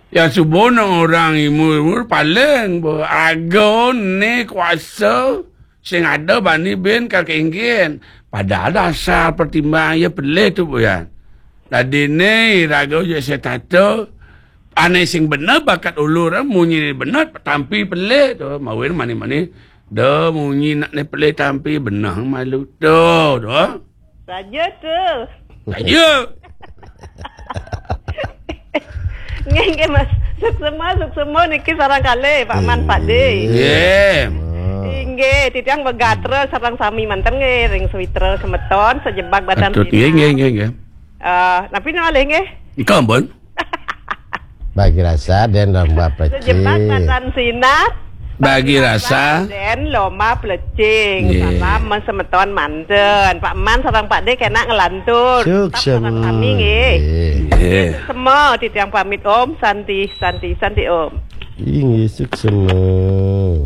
Ya subuh orang imur paling berago ni kuasa sing ada bani ben kakenggen. Padahal dasar pertimbangan ya pelik tu bukan. Tadi ni rago je saya tato aneh sing benar bakat ulur munyi benar tampi pelik tu mawin mani-mani dah munyi nak ni pelik tampi benar malu tu tu. Saja tu. Saja. Nge mas, suk semua niki sarang kali Pak Man Pak De. Yeah. Nge, titiang begatra sarang sami mantan nge ring switer semeton sejebak badan sina. Nge. Tapi ni oleh nge. Ikam pun. Bagi rasa dan lomba plecing. Sejebak badan sina. Bagi rasa dan lomba plecing. Salam semeton mantan. Pak Man sarang Pak De kena ngelantun. Sukses. Sarang kami nge. Semua titiang pamit om, santi om. Ini sukses semua.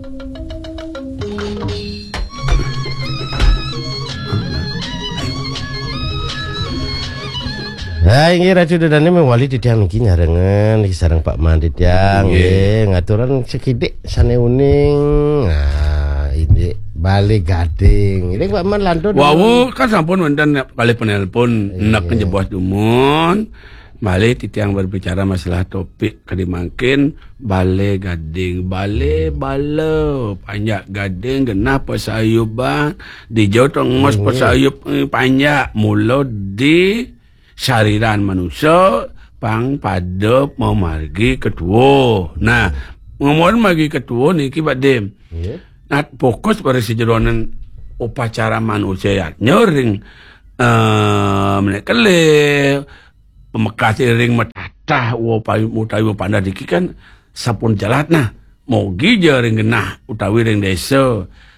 Ini ratu dan ini mewali titiang mungkin nyarengan di sarang Pak Man titiang. Ngaturan sekidik sana uning. Nah, ini balik gading. Ini Pak Man lantur. Wow, kan sampun wonten kali penelpon nak njebos dumun. Balik titiang berbicara masalah topik kadimangkin bale gading, bale panjak gading genah pasayuban di jauh tengos pasayub panjak mulo di syariran manusia pang pada mau margi ketua. Nah, ngomong margi ketua ni kibadim. Nah, fokus pada sejeronan upacara manusia nyoring menekele pemekas ring matah utawi pandai diki kan sapun jalat nah mogi je ring genah utawi ring desa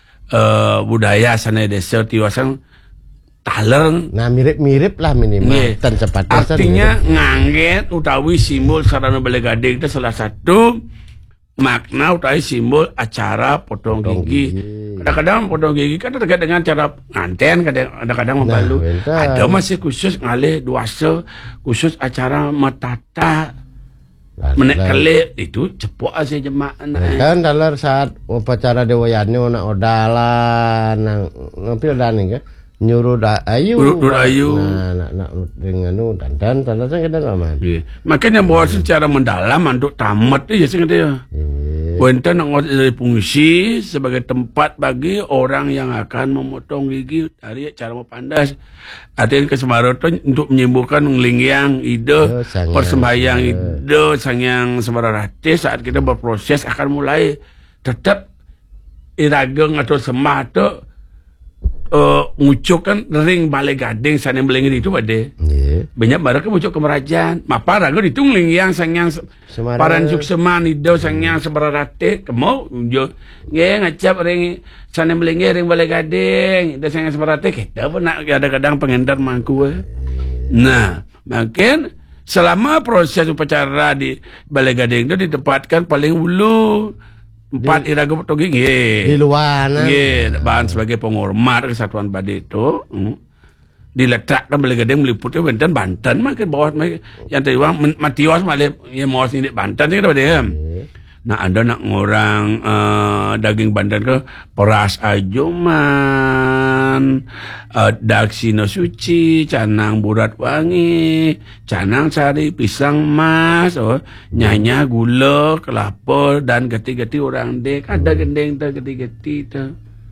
budaya sana desa tiwasan taler. Nah mirip-mirip lah minimal dan cepat. Artinya ngangget utawi simbol sarana bale gading itu salah satu makna utawi simbol acara potong gigi. Kadang-kadang potong gigi kan terkait dengan cara nganten, kadang-kadang membalu. Ada masih khusus ngalih duasa, khusus acara matata menek kali itu cepuk aja jemaah. Kan dalam saat upacara dewayane nak odalan ngampil dani kan nyuruh ayu. Nak dengan dan kadang aman. Makanya bahwa secara mendalam untuk tamat ya sing dia. Wenten dari fungsi sebagai tempat bagi orang yang akan memotong gigi dari cara mempandas. Artinya kesemaroton untuk menyembuhkan ngelingyang ide persembahyang ide sangyang sebararate saat kita berproses akan mulai tetap irageng atau semah atau ngucuk kan ring balik gading sana belengin itu bade. Banyak barang ngucuk kemerajaan. Mapa rago ditungling yang sangyang paran sukseman ido sangyang seberarate kemau unjuk ngacap ring sana belengin ring balik gading ido sangyang seberarate kita pun nak kadang-kadang pengendar mangku. Nah, makin selama proses upacara di balik gading itu ditempatkan paling ulu 4 iraga potong gigi di luar bahan sebagai penghormat kesatuan bade itu diletakkan balik gading meliputnya Banten makin bawah yang tadi orang matiwas malah ya mau sini Banten kita bade. Nah ada nak ngorang daging Banten ke peras ajoman, daksina suci, canang burat wangi, canang sari, pisang mas, nyanya gula, kelapa dan geti-geti orang dek ada gendeng tu geti-geti tu.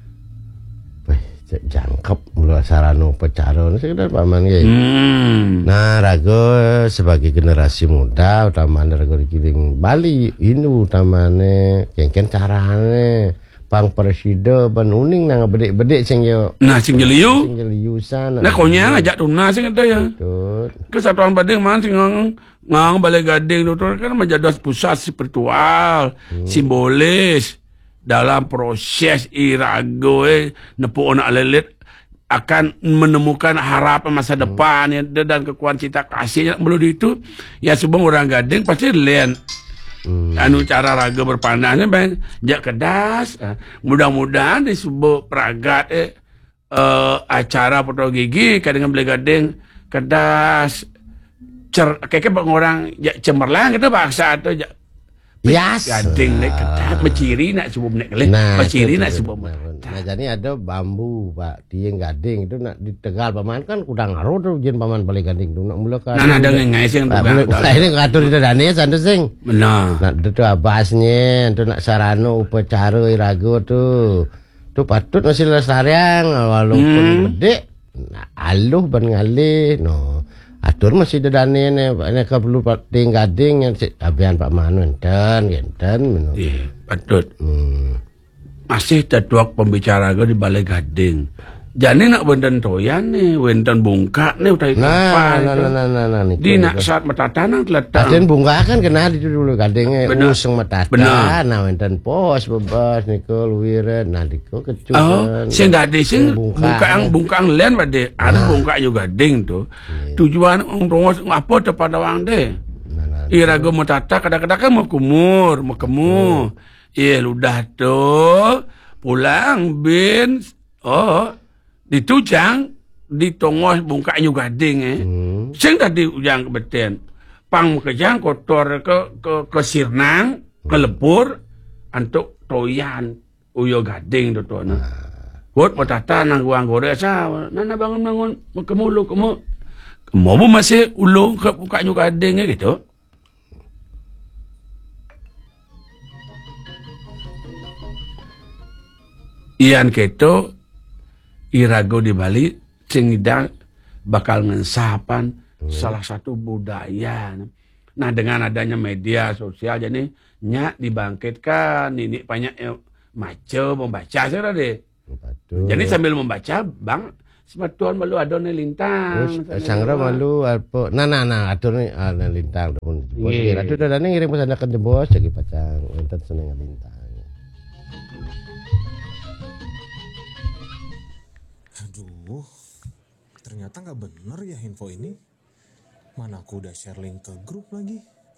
Jangkep mula sarana upacara ni sekedar paman ge. Nah rago sebagai generasi muda utamane rago dikiring Bali ini utamane kengken carane pang presiden benuning nang bedek-bedek sing yo. Nah sing jeliu sana. Nah konya ngajak tuna sing ada ya. Kesatuan Badeng man sing ngang balai gading tu kan menjadi pusat spiritual, simbolis dalam proses irago nepuk anak lelet akan menemukan harapan masa depan dan kekuatan cita kasih belum itu ya sebelum orang gading pasti lain anu cara raga berpandangnya bang jak kedas mudah-mudahan di sebuah peragat acara potong gigi kadang beli gading kedas kayak orang cemerlang gitu bangsa atau Biasa. gading nek ketat beciri nak sebab nek kelih beciri nak sebab nah jadi ada bambu Pak dieng gading itu nak di Tegal paman kan kudang ngaruh tuh jen paman balik gading tuh nak mula kan nah ada ngai sing tugang ini ngatur itu dane santu sing benar nak itu abasnya itu nak sarano upacara irago tuh patut masih lestarian walaupun gede nah aluh ban ngalih no atur masih dedane ne ka perlu ting gading yang abian Pak Manu enten iya patut masih tetuak pembicara gue di balai gading jadi nak wenten toyan nih wenten bungka nih udah nah di nak saat matatanang teletang aden bungka kan kena di dulu gadingnya useng matatan nah wenten pos bebas niku luwiren nah diku kecukan sing gading sing bungkang len bade ada bungka juga gading tuh tujuan ngomong apa pada wang deh irago matata kadang-kadang kan mau kemur iya ludah tuh pulang bin ditujang ditongos bungkaknya gading sing tadi ujang kebeten pang kejang kotor ke sirnang ke lepur antuk toyan uyo gading tu na buat patata nang guang gore sa nana bangun kemulu kemu masih ulung ke bungkaknya gading gitu. Ian keto irago di Bali cengidang bakal ngensapan salah satu budaya. Nah dengan adanya media sosial jadi nyak dibangkitkan ini banyak maco membaca saya deh. Jadi sambil membaca bang sebetulnya malu ada lintang. Sangra malu apa? Nah atur nih lintang pun. Atur dah ngirim pesan ke bos jadi pacang enten seneng lintang. Aduh, ternyata nggak bener ya info ini. Mana aku udah share link ke grup lagi.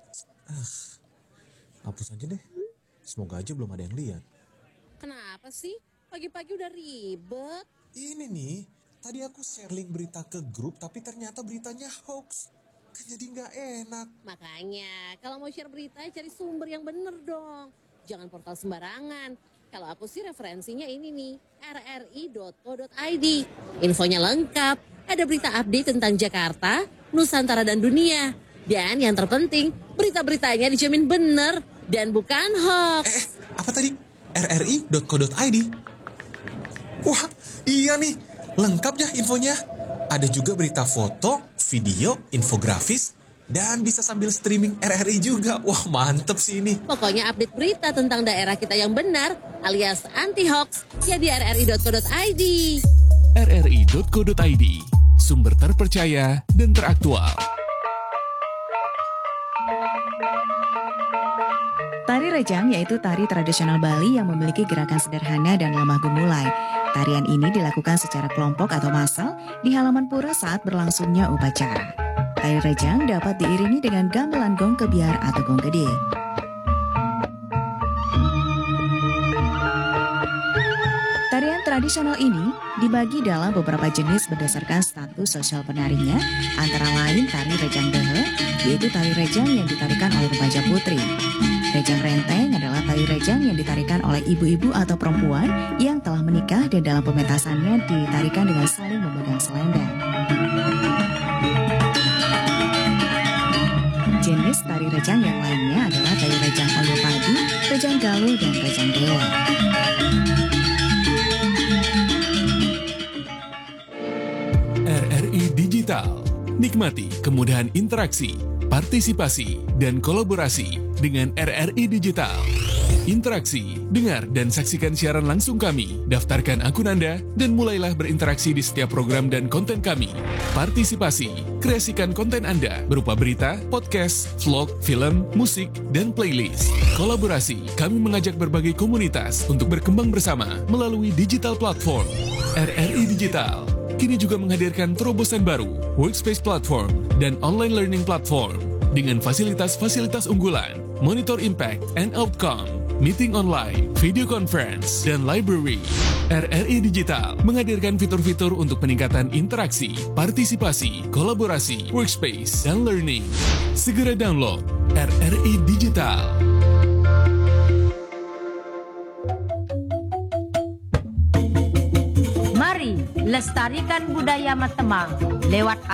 Hapus aja deh. Semoga aja belum ada yang lihat. Kenapa sih? Pagi-pagi udah ribet. Ini nih, tadi aku share link berita ke grup tapi ternyata beritanya hoax. Kan jadi nggak enak. Makanya, kalau mau share berita cari sumber yang bener dong. Jangan portal sembarangan. Kalau aku sih referensinya ini nih, rri.co.id. Infonya lengkap, ada berita update tentang Jakarta, Nusantara dan dunia. Dan yang terpenting, berita-beritanya dijamin bener dan bukan hoax. Apa tadi? rri.co.id? Wah, iya nih, lengkap ya infonya. Ada juga berita foto, video, infografis, dan bisa sambil streaming RRI juga. Wah, mantep sih ini. Pokoknya update berita tentang daerah kita yang benar alias anti-hoax ya di rri.co.id. rri.co.id, sumber terpercaya dan teraktual. Tari Rejang yaitu tari tradisional Bali yang memiliki gerakan sederhana dan lemah gemulai. Tarian ini dilakukan secara kelompok atau massal di halaman pura saat berlangsungnya upacara. Tari Rejang dapat diiringi dengan gamelan gong kebiar atau gong gede. Tarian tradisional ini dibagi dalam beberapa jenis berdasarkan status sosial penarinya, antara lain tari Rejang Dehe, yaitu tari rejang yang ditarikan oleh remaja putri. Rejang Renteng adalah tari rejang yang ditarikan oleh ibu-ibu atau perempuan yang telah menikah dan dalam pementasannya ditarikan dengan saling memegang selendang. Jenis tari rejang yang lainnya adalah tari rejang Oyo Padi, rejang Galuh, dan rejang Dewa. RRI Digital. Nikmati kemudahan interaksi, partisipasi, dan kolaborasi dengan RRI Digital. Interaksi, dengar dan saksikan siaran langsung kami, daftarkan akun Anda, dan mulailah berinteraksi di setiap program dan konten kami. Partisipasi, kreasikan konten Anda berupa berita, podcast, vlog, film, musik, dan playlist. Kolaborasi, kami mengajak berbagai komunitas untuk berkembang bersama melalui digital platform. RRI Digital kini juga menghadirkan terobosan baru, workspace platform, dan online learning platform dengan fasilitas-fasilitas unggulan, monitor impact and outcome, meeting online, video conference, dan library. RRI Digital menghadirkan fitur-fitur untuk peningkatan interaksi, partisipasi, kolaborasi, workspace, dan learning. Segera download RRI Digital. Mari lestarikan budaya Matemang lewat